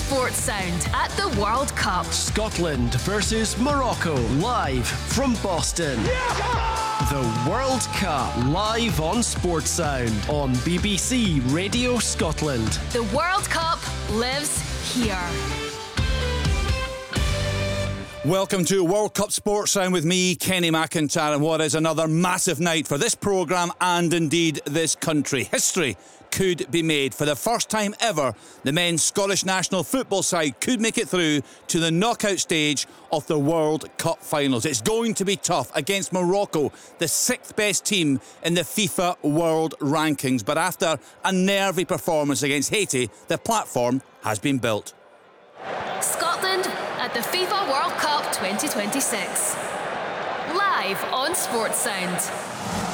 Sports Sound at the World Cup. Scotland versus Morocco, live from Boston. The World Cup, live on Sports Sound on BBC Radio Scotland. The World Cup lives here. Welcome to World Cup Sports Sound with me, Kenny McIntyre, and what is another massive night for this programme and indeed this country. History could be made. For the first time ever, the men's Scottish national football side could make it through to the knockout stage of the World Cup finals. It's going to be tough against Morocco, the sixth best team in the FIFA World Rankings. But after a nervy performance against Haiti, the platform has been built. Scotland at the FIFA World Cup 2026. Live on Sports Sound.